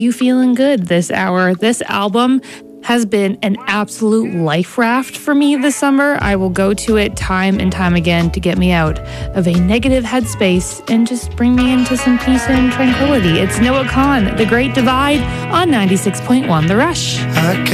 You feeling good this hour. This album has been an absolute life raft for me this summer. I will go to it time and time again to get me out of a negative headspace and just bring me into some peace and tranquility. It's Noah Kahan, The Great Divide on 96.1 The Rush.